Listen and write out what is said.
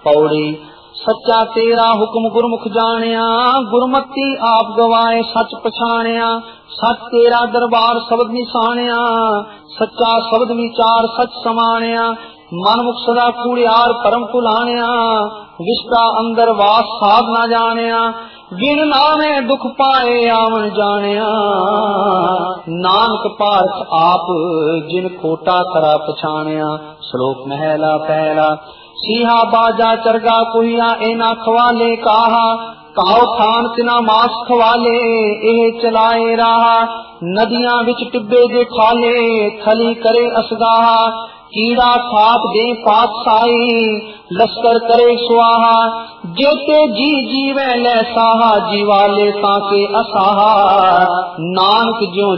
पौड़ी सच्चा तेरा हुक्म गुरमुख जानिया, गुरमती आप गवाए सच पछाणिया। सच तेरा दरबार शब्द निशानिया, सच्चा शब्द विचार सच समानिया। मन मुख सदा कूड़ियार परम कुलानिया, विष्टा अंदर वास साध न जानिया। बिन नामे दुख पाए आवन जानिया, नानक पारख आप जिन खोटा करा पछानिया। श्लोक महला पहला। सीहा बाजा चरगा कुहिया एना खवाले काहा, काओ थान तिना मास खवाले एह चलाए राहा। नदियां विच टिब्बे जे खाले थली करे असगाहा। कीड़ा खाप दे पातशाही लश्कर करे स्वाहा। जेते जी जीवे ले साहा जीवाले ताके असाहा। नानक ज्यों